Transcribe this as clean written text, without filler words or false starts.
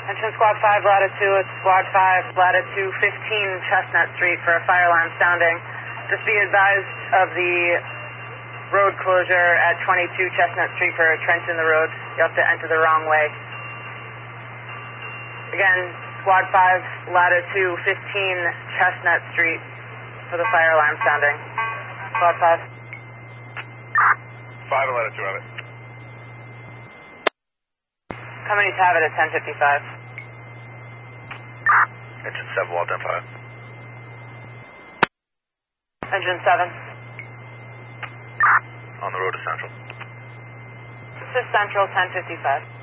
Engine Squad 5, Latitude 2, it's Squad 5, Latitude 15 Chestnut Street for a fire alarm sounding. Just be advised of the road closure at 22 Chestnut Street for a trench in the road. You have to enter the wrong way. Again, Squad 5, Latitude 15 Chestnut Street for the fire alarm sounding. Squad 5. 5 Latitude, have it. Company to have it at 10:55. Engine 7, Wall 10-5. Engine 7. On the road to Central. This is Central 10:55.